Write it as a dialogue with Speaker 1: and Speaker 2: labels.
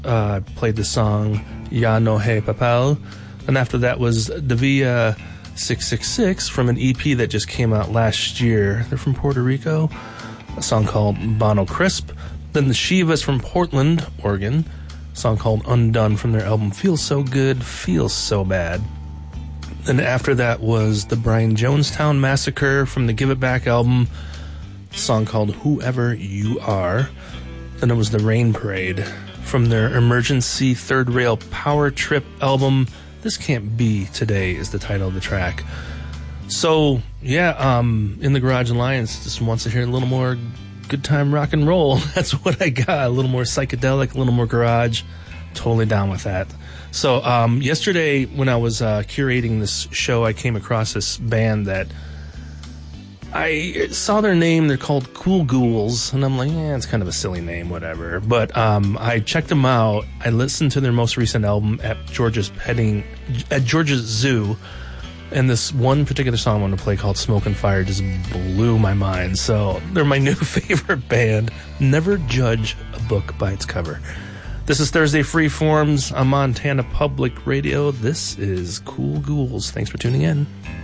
Speaker 1: played the song Ya No Hey Papel. And after that was Davia 666 from an EP that just came out last year. They're from Puerto Rico. A song called Bono Crisp. Then the Shivas from Portland, Oregon. A song called Undone from their album Feels So Good, Feels So Bad. Then after that was the Brian Jonestown Massacre from the Give It Back album. A song called Whoever You Are. Then it was the Rain Parade from their Emergency Third Rail Power Trip album. This Can't Be Today is the title of the track. So, yeah, In the Garage Alliance just wants to hear a little more good time rock and roll. That's what I got. A little more psychedelic, a little more garage. Totally down with that. So, yesterday when I was curating this show, I came across this band that I saw their name. They're called Cool Ghouls, and I'm like, it's kind of a silly name, whatever. But I checked them out. I listened to their most recent album at George's Zoo, and this one particular song I wanted to play called Smoke and Fire just blew my mind. So they're my new favorite band. Never judge a book by its cover. This is Thursday Freeforms on Montana Public Radio. This is Cool Ghouls. Thanks for tuning in.